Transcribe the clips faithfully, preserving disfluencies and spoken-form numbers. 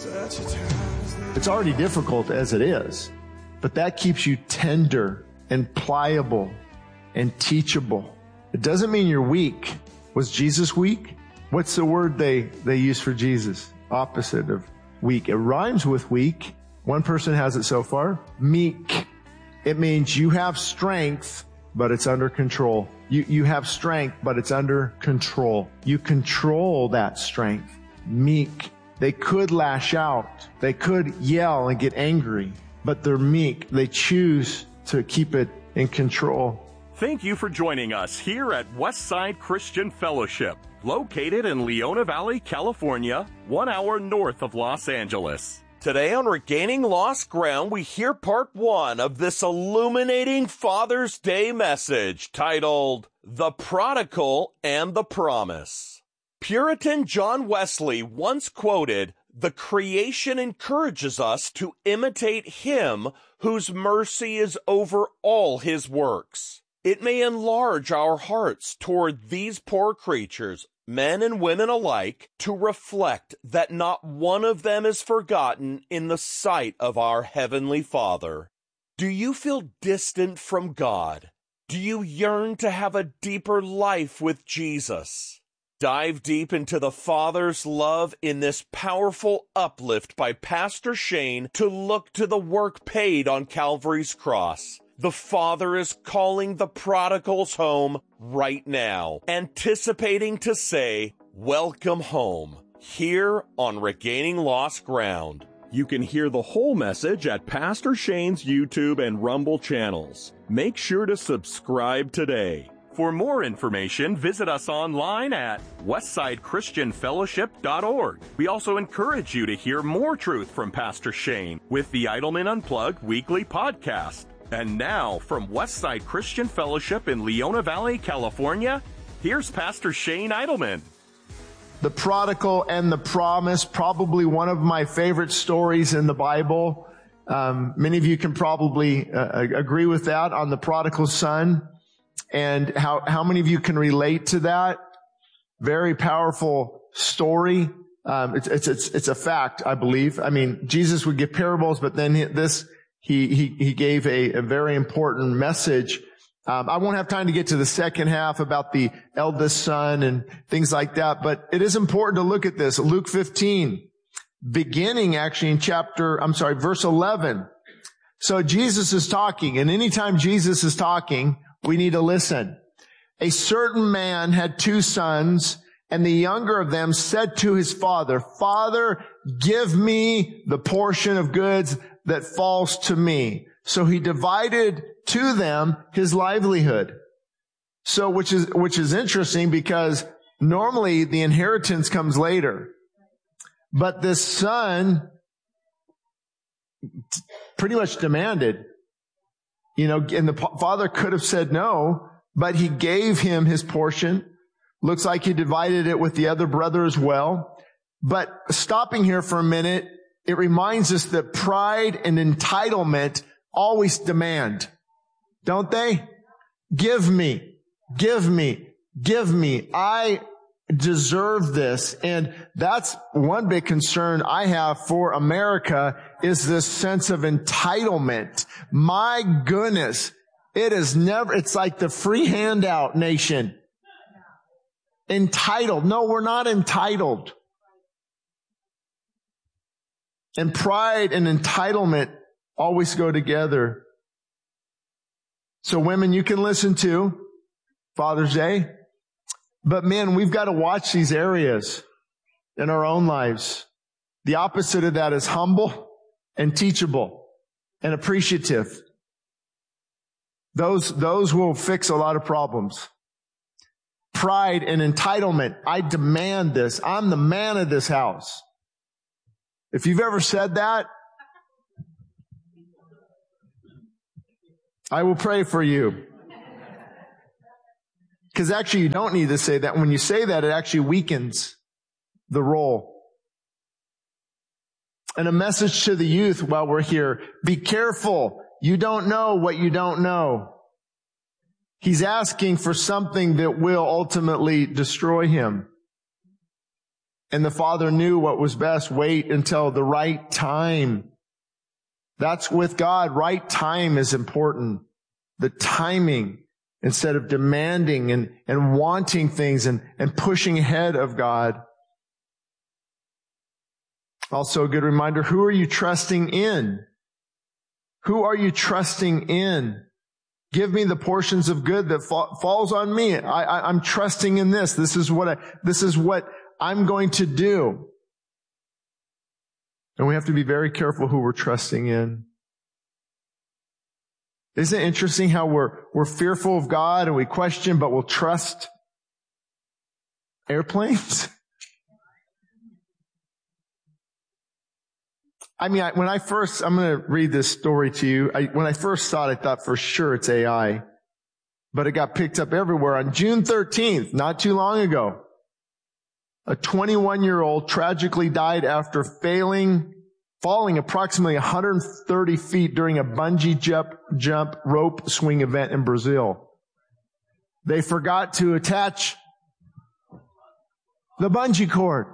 It's already difficult as it is, but that keeps you tender and pliable and teachable. It doesn't mean you're weak. Was Jesus weak? What's the word they, they use for Jesus? Opposite of weak. It rhymes with weak. One person has it so far. Meek. It means you have strength, but it's under control. You, you have strength, but it's under control. You control that strength. Meek. They could lash out. They could yell and get angry, but they're meek. They choose to keep it in control. Thank you for joining us here at Westside Christian Fellowship, located in Leona Valley, California, one hour north of Los Angeles. Today on Regaining Lost Ground, we hear part one of this illuminating Father's Day message titled, The Prodigal and the Promise. Puritan John Wesley once quoted, "The creation encourages us to imitate Him whose mercy is over all His works. It may enlarge our hearts toward these poor creatures, men and women alike, to reflect that not one of them is forgotten in the sight of our Heavenly Father." Do you feel distant from God? Do you yearn to have a deeper life with Jesus? Dive deep into the Father's love in this powerful uplift by Pastor Shane to look to the work paid on Calvary's cross. The Father is calling the prodigals home right now, anticipating to say, "Welcome home," here on Regaining Lost Ground. You can hear the whole message at Pastor Shane's YouTube and Rumble channels. Make sure to subscribe today. For more information, visit us online at westside christian fellowship dot org. We also encourage you to hear more truth from Pastor Shane with the Idleman Unplugged weekly podcast. And now, from Westside Christian Fellowship in Leona Valley, California, here's Pastor Shane Idleman. The prodigal and the promise, probably one of my favorite stories in the Bible. Um, many of you can probably uh, agree with that on the prodigal son. And how, how many of you can relate to that? Very powerful story. Um, it's, it's, it's, it's a fact, I believe. I mean, Jesus would give parables, but then this, he, he, he gave a, a very important message. Um, I won't have time to get to the second half about the eldest son and things like that, but it is important to look at this. Luke fifteen, beginning actually in chapter, I'm sorry, verse eleven. So Jesus is talking, and anytime Jesus is talking, we need to listen. A certain man had two sons, and the younger of them said to his father, "Father, give me the portion of goods that falls to me." So he divided to them his livelihood. So, which is, which is interesting because normally the inheritance comes later. But this son pretty much demanded, you know, and the father could have said no, but he gave him his portion. Looks like he divided it with the other brother as well. But stopping here for a minute, it reminds us that pride and entitlement always demand, don't they? Give me, give me, give me. I deserve this. And that's one big concern I have for America is this sense of entitlement. My goodness, it is never, it's like the free handout nation. Entitled. No, we're not entitled. And pride and entitlement always go together. So women, you can listen to Father's Day. But men, we've got to watch these areas in our own lives. The opposite of that is humble and teachable and appreciative. Those, those will fix a lot of problems. Pride and entitlement. I demand this. I'm the man of this house. If you've ever said that, I will pray for you. Because actually you don't need to say that. When you say that, it actually weakens the role. And a message to the youth while we're here. Be careful. You don't know what you don't know. He's asking for something that will ultimately destroy him. And the Father knew what was best. Wait until the right time. That's with God. Right time is important. The timing, instead of demanding and, and wanting things and, and pushing ahead of God. Also a good reminder, who are you trusting in? Who are you trusting in? Give me the portions of good that fa- falls on me. I, I, I'm trusting in this. This is what I, this is what I'm going to do. And we have to be very careful who we're trusting in. Isn't it interesting how we're, we're fearful of God and we question, but we'll trust airplanes? I mean, I, when I first, I'm going to read this story to you. I, when I first saw it, I thought for sure it's A I, but it got picked up everywhere. On June thirteenth, not too long ago, a twenty-one-year-old tragically died after failing, falling approximately one hundred thirty feet during a bungee jump, jump rope swing event in Brazil. They forgot to attach the bungee cord.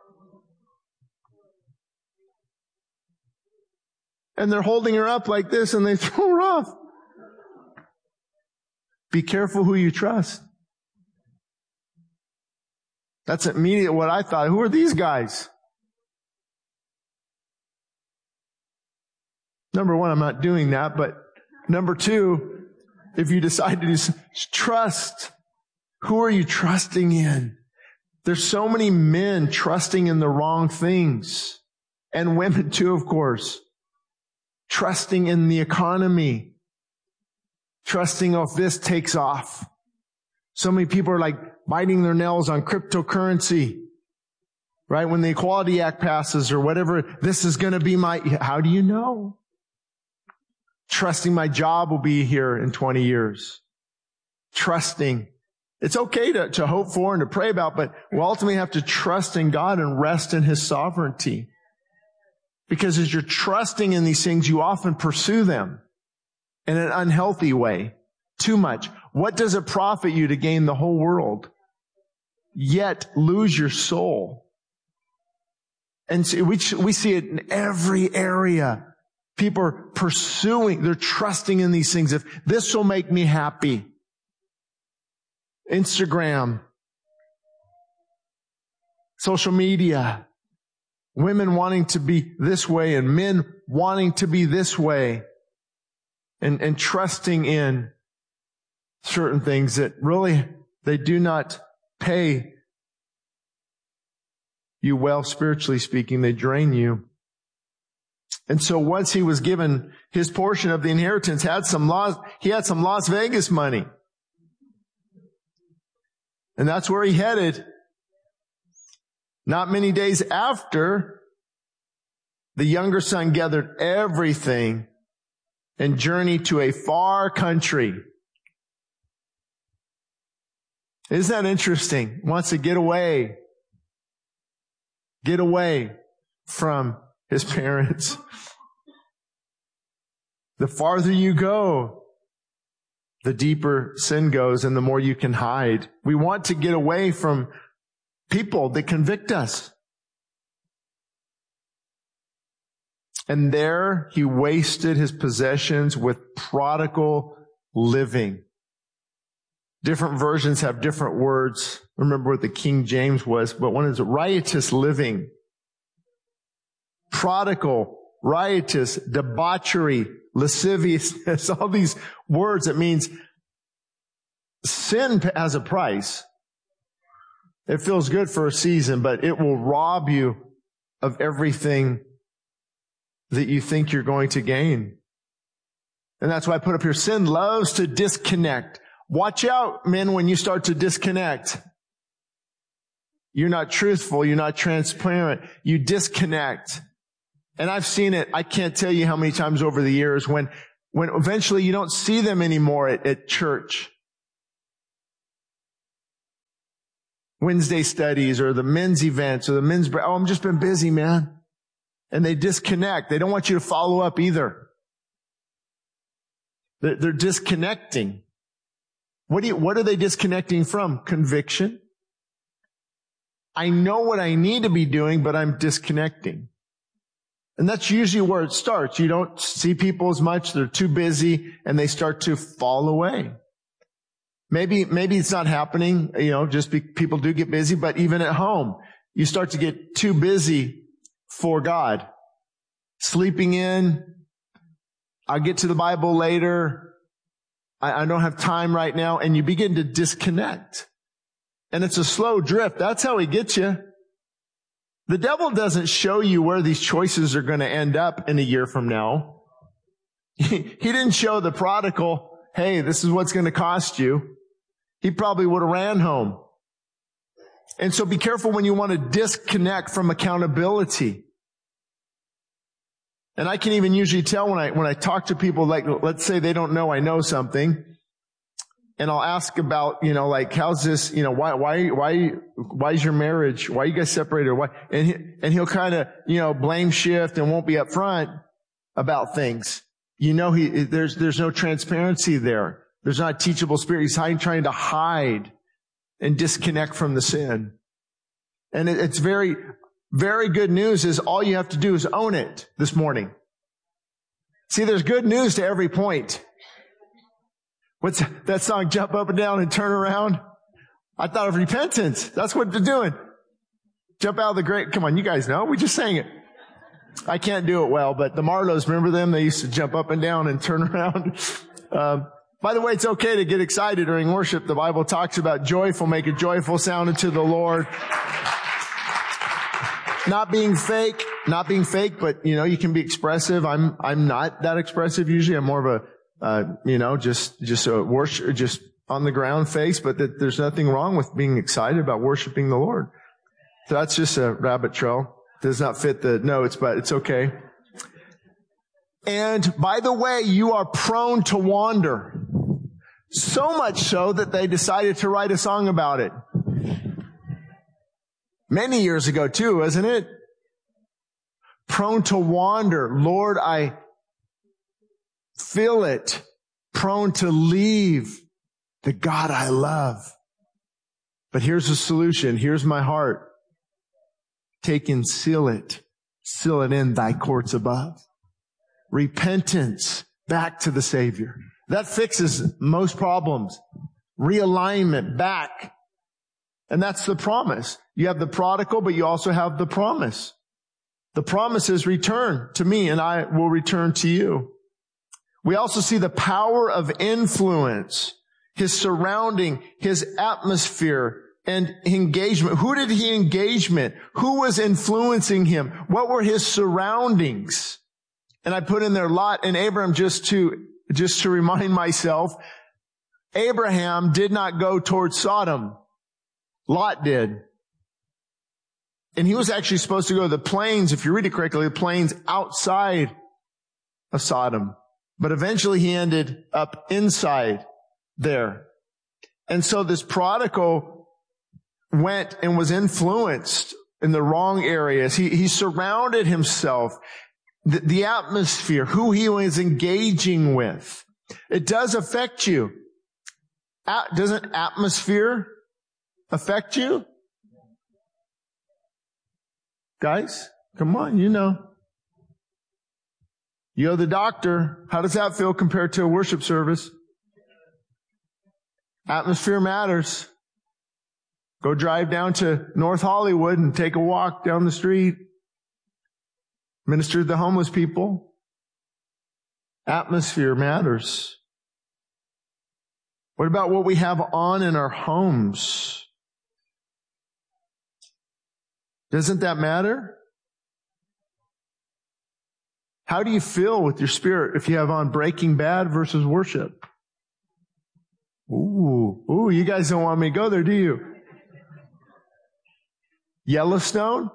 And they're holding her up like this and they throw her off. Be careful who you trust. That's immediately what I thought. Who are these guys? Number one, I'm not doing that. But number two, if you decide to do trust, who are you trusting in? There's so many men trusting in the wrong things. And women too, of course. Trusting in the economy. Trusting if this takes off. So many people are like biting their nails on cryptocurrency. Right? When the Equality Act passes or whatever, this is going to be my, how do you know? Trusting my job will be here in twenty years. Trusting. It's okay to, to hope for and to pray about, but we ultimately have to trust in God and rest in His sovereignty. Because as you're trusting in these things, you often pursue them in an unhealthy way. Too much. What does it profit you to gain the whole world, yet lose your soul? And so we, we see it in every area. People are pursuing, they're trusting in these things. If this will make me happy. Instagram, social media, women wanting to be this way and men wanting to be this way, and, and trusting in certain things that really they do not pay you well, spiritually speaking. They drain you. And so once he was given his portion of the inheritance, had some Las, he had some Las Vegas money. And that's where he headed. Not many days after, the younger son gathered everything and journeyed to a far country. Isn't that interesting? Wants to get away. Get away from his parents. The farther you go, the deeper sin goes and the more you can hide. We want to get away from people that convict us. And there he wasted his possessions with prodigal living. Different versions have different words. Remember what the King James was, but one is riotous living. Prodigal, riotous, debauchery, lasciviousness, all these words. It means sin has a price. It feels good for a season, but it will rob you of everything that you think you're going to gain. And that's why I put up here, sin loves to disconnect. Watch out, men, when you start to disconnect. You're not truthful. You're not transparent. You disconnect. And I've seen it. I can't tell you how many times over the years when, when eventually you don't see them anymore at, at church. Wednesday studies or the men's events or the men's, oh, I'm just been busy, man. And they disconnect. They don't want you to follow up either. They're, they're disconnecting. What do you, what are they disconnecting from? Conviction. I know what I need to be doing, but I'm disconnecting. And that's usually where it starts. You don't see people as much. They're too busy and they start to fall away. Maybe, maybe it's not happening, you know, just be, people do get busy, but even at home, you start to get too busy for God. Sleeping in. I'll get to the Bible later. I, I don't have time right now. And you begin to disconnect. And it's a slow drift. That's how he gets you. The devil doesn't show you where these choices are going to end up in a year from now. He, he didn't show the prodigal, hey, this is what's going to cost you. He probably would have ran home. And so be careful when you want to disconnect from accountability. And I can even usually tell when I, when I talk to people, like, let's say they don't know I know something. And I'll ask about, you know, like, how's this, you know, why, why, why, why is your marriage, why are you guys separated? Why? And, he, and he'll kind of, you know, blame shift and won't be upfront about things. You know, he, there's, there's no transparency there. There's not a teachable spirit. He's hiding, trying to hide and disconnect from the sin. And it, it's very, very good news is all you have to do is own it this morning. See, there's good news to every point. What's that song, Jump Up and Down and Turn Around? I thought of repentance. That's what they're doing. Jump out of the grave. Come on, you guys know. We just sang it. I can't do it well, but the Marlows, remember them? They used to jump up and down and turn around. Um, by the way, it's okay to get excited during worship. The Bible talks about joyful, make a joyful sound unto the Lord. Not being fake, not being fake, but, you know, you can be expressive. I'm, I'm not that expressive usually. I'm more of a, Uh, you know, just, just a worship, just on the ground face, but that there's nothing wrong with being excited about worshiping the Lord. So that's just a rabbit trail. Does not fit the notes, but it's okay. And by the way, you are prone to wander. So much so that they decided to write a song about it. Many years ago too, isn't it? Prone to wander. Lord, I feel it, prone to leave the God I love. But here's the solution. Here's my heart. Take and seal it. Seal it in thy courts above. Repentance back to the Savior. That fixes most problems. Realignment back. And that's the promise. You have the prodigal, but you also have the promise. The promise is return to me and I will return to you. We also see the power of influence, his surrounding, his atmosphere and engagement. Who did he engagement? Who was influencing him? What were his surroundings? And I put in there Lot and Abraham just to, just to remind myself, Abraham did not go towards Sodom. Lot did. And he was actually supposed to go to the plains, if you read it correctly, the plains outside of Sodom. But eventually he ended up inside there. And so this prodigal went and was influenced in the wrong areas. He, he surrounded himself, the, the atmosphere, who he was engaging with. It does affect you. A- doesn't atmosphere affect you? Guys, come on, you know. You go to the doctor. How does that feel compared to a worship service? Atmosphere matters. Go drive down to North Hollywood and take a walk down the street. Minister to the homeless people. Atmosphere matters. What about what we have on in our homes? Doesn't that matter? How do you feel with your spirit if you have on Breaking Bad versus worship? Ooh, ooh, you guys don't want me to go there, do you? Yellowstone?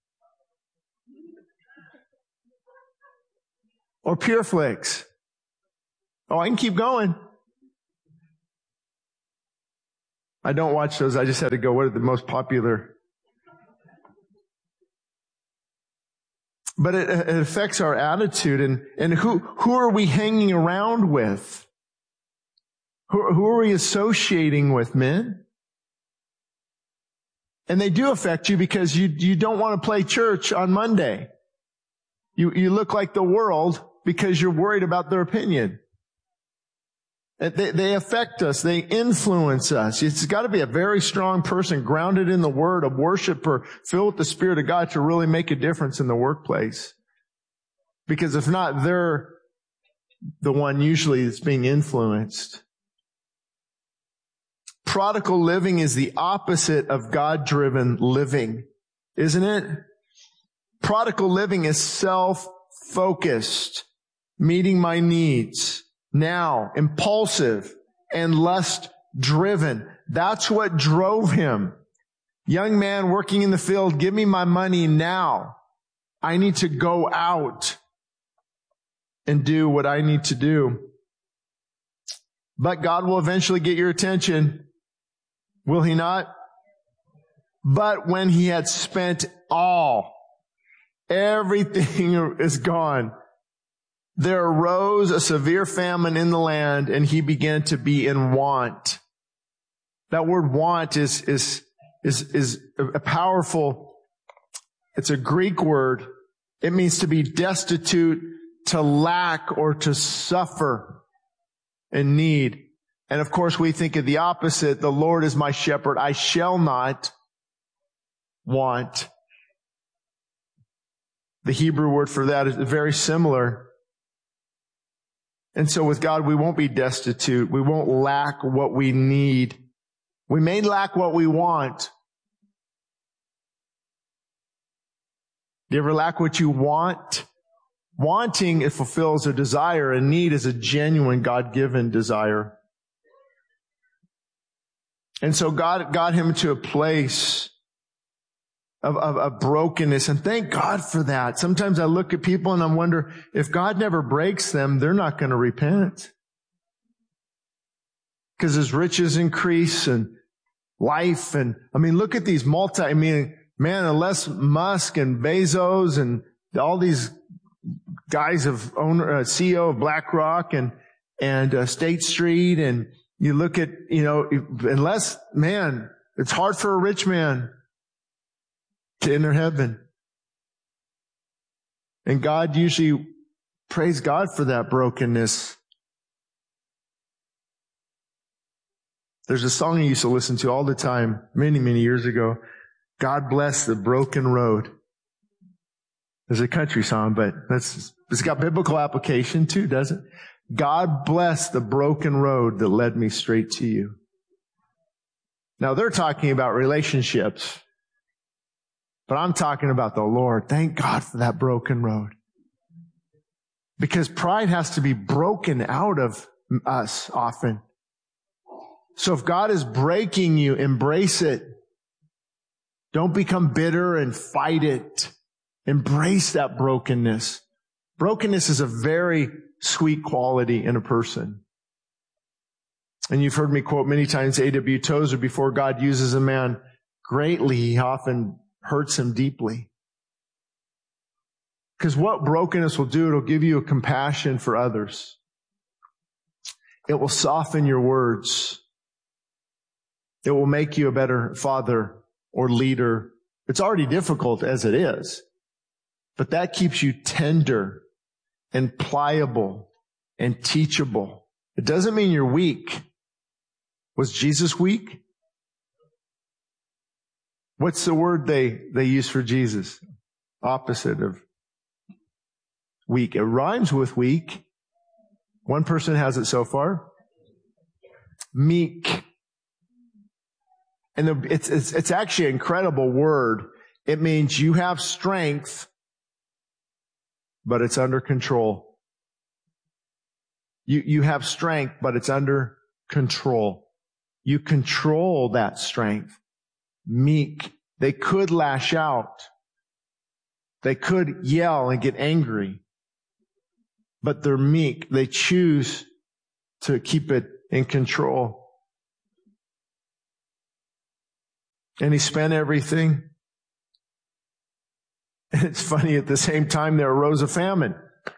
Or Pure Flix? Oh, I can keep going. I don't watch those. I just had to go, what are the most popular? But it, it affects our attitude and, and who, who are we hanging around with? Who, who are we associating with, men? And they do affect you because you, you don't want to play church on Monday. You, you look like the world because you're worried about their opinion. They, they affect us. They influence us. It's got to be a very strong person, grounded in the Word, a worshiper, filled with the Spirit of God to really make a difference in the workplace. Because if not, they're the one usually that's being influenced. Prodigal living is the opposite of God-driven living, isn't it? Prodigal living is self-focused, meeting my needs. Now, impulsive and lust-driven. That's what drove him. Young man working in the field, give me my money now. I need to go out and do what I need to do. But God will eventually get your attention. Will He not? But when he had spent all, everything is gone. There arose a severe famine in the land, and he began to be in want. That word want is, is, is, is a powerful, it's a Greek word. It means to be destitute, to lack, or to suffer in need. And of course we think of the opposite. The Lord is my shepherd. I shall not want. The Hebrew word for that is very similar. And so with God, we won't be destitute. We won't lack what we need. We may lack what we want. Do you ever lack what you want? Wanting, it fulfills a desire, and need is a genuine God-given desire. And so God got him to a place Of, of, of brokenness, and thank God for that. Sometimes I look at people and I wonder, if God never breaks them, they're not going to repent. Because as riches increase and life, and I mean, look at these multi, I mean, man, unless Musk and Bezos and all these guys of owner, uh, C E O of BlackRock and, and uh, State Street, and you look at, you know, unless, man, it's hard for a rich man to enter heaven. And God usually, praise God for that brokenness. There's a song I used to listen to all the time, many, many years ago. God bless the broken road. There's a country song, but that's, it's got biblical application too, doesn't it? God bless the broken road that led me straight to you. Now they're talking about relationships. But I'm talking about the Lord. Thank God for that broken road. Because pride has to be broken out of us often. So if God is breaking you, embrace it. Don't become bitter and fight it. Embrace that brokenness. Brokenness is a very sweet quality in a person. And you've heard me quote many times A W Tozer, before God uses a man greatly, he often hurts him deeply. Because what brokenness will do, it'll give you a compassion for others. It will soften your words. It will make you a better father or leader. It's already difficult as it is. But that keeps you tender and pliable and teachable. It doesn't mean you're weak. Was Jesus weak? What's the word they, they use for Jesus? Opposite of weak. It rhymes with weak. One person has it so far. Meek. And the, it's, it's, it's actually an incredible word. It means you have strength, but it's under control. You, you have strength, but it's under control. You control that strength. Meek. They could lash out. They could yell and get angry. But they're meek. They choose to keep it in control. And he spent everything. And it's funny, at the same time there arose a famine.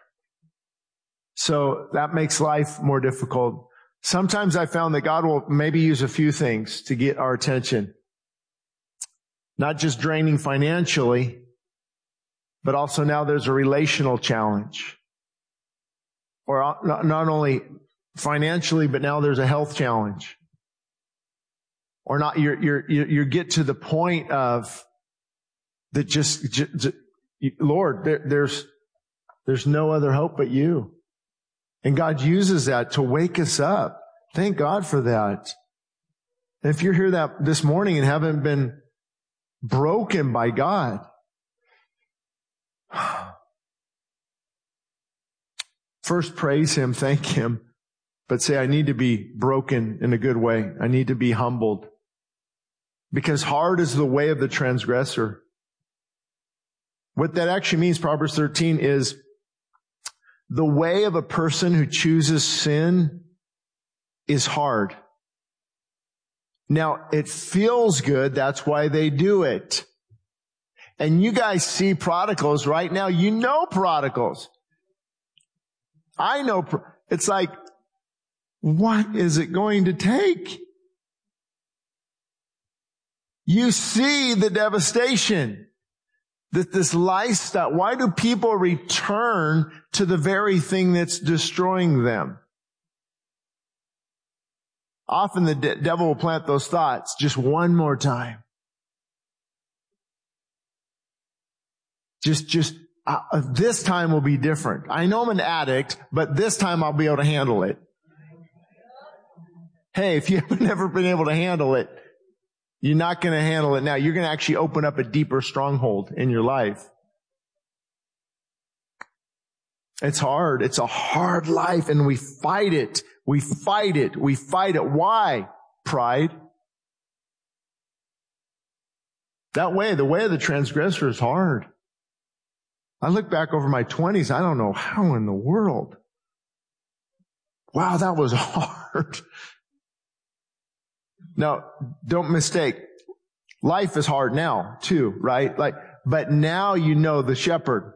So that makes life more difficult. Sometimes I found that God will maybe use a few things to get our attention. Not just draining financially, but also now there's a relational challenge. Or not only financially, but now there's a health challenge. Or not, you're, you're, you get to the point of that just, just Lord, there, there's, there's no other hope but you. And God uses that to wake us up. Thank God for that. And if you're here that this morning and haven't been broken by God, first praise Him, thank Him, but say, I need to be broken in a good way. I need to be humbled. Because hard is the way of the transgressor. What that actually means, Proverbs thirteen, is the way of a person who chooses sin is hard. Now, it feels good. That's why they do it. And you guys see prodigals right now. You know prodigals. I know. Pro- it's like, what is it going to take? You see the devastation that this lifestyle, why do people return to the very thing that's destroying them? Often the de- devil will plant those thoughts just one more time. Just, just, uh, this time will be different. I know I'm an addict, but this time I'll be able to handle it. Hey, if you haven't ever been able to handle it, you're not going to handle it now. You're going to actually open up a deeper stronghold in your life. It's hard. It's a hard life, and we fight it. We fight it. We fight it. Why? Pride. That way, the way of the transgressor is hard. I look back over my twenties. I don't know how in the world. Wow, that was hard. Now, don't mistake. Life is hard now, too, right? Like, but now you know the shepherd.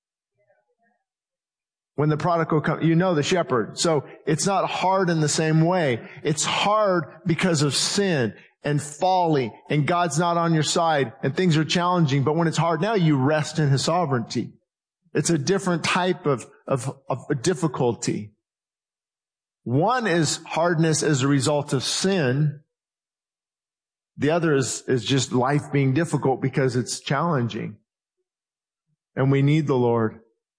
When the prodigal comes, you know the shepherd. So it's not hard in the same way. It's hard because of sin and folly, and God's not on your side, and things are challenging. But when it's hard now, you rest in His sovereignty. It's a different type of, of, of difficulty. One is hardness as a result of sin. The other is, is just life being difficult because it's challenging. And we need the Lord.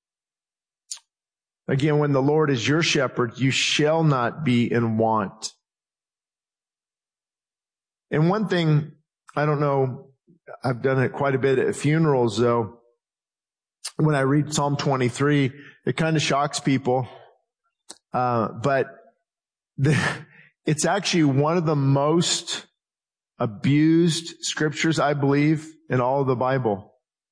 Again, when the Lord is your shepherd, you shall not be in want. And one thing, I don't know, I've done it quite a bit at funerals though. When I read Psalm twenty-three, it kind of shocks people. Uh, but the, it's actually one of the most abused scriptures, I believe, in all of the Bible.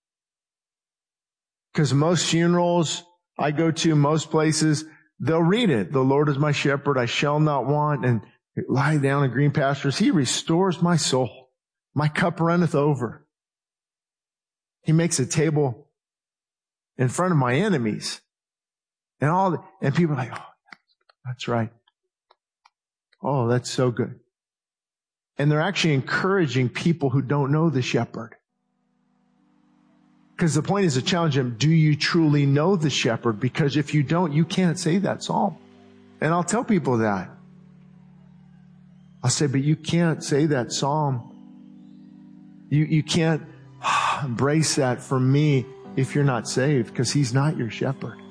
Because most funerals I go to, most places, they'll read it. The Lord is my shepherd, I shall not want, and lie down in green pastures. He restores my soul. My cup runneth over. He makes a table in front of my enemies. And all, the, and people are like, oh, that's right. Oh, that's so good. And they're actually encouraging people who don't know the shepherd. Because the point is to challenge them, do you truly know the shepherd? Because if you don't, you can't say that psalm. And I'll tell people that. I'll say, but you can't say that psalm. You, you can't embrace that for me if you're not saved, because He's not your shepherd.